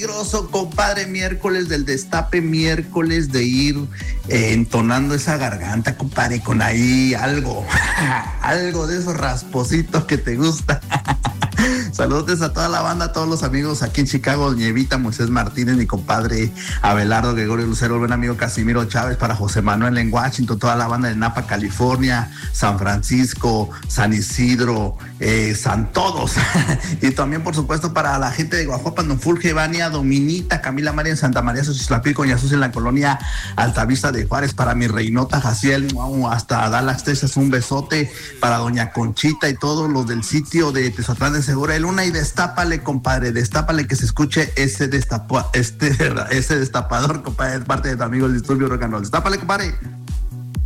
peligroso, compadre, miércoles del destape, miércoles de ir entonando esa garganta, compadre, con ahí algo de esos raspositos que te gusta. Saludos a toda la banda, a todos los amigos aquí en Chicago, doña Evita, Moisés Martínez, mi compadre Abelardo, Gregorio Lucero, el buen amigo Casimiro Chávez, para José Manuel en Washington, toda la banda de Napa, California, San Francisco, San Isidro, San Todos, y también por supuesto para la gente de Guajuapan, Don Fulge, Vania, Dominita, Camila María en Santa María, Xochitlapilco, Coñazús en la colonia Altavista de Juárez, para mi reinota Jaciel, hasta Dallas, Texas, un besote, para doña Conchita y todos los del sitio de Tezotlán de Segura de Luna, y destápale, compadre, destápale que se escuche ese destapador, compadre, es parte de tu amigo el Disturbio Rock and Roll. Destápale, compadre.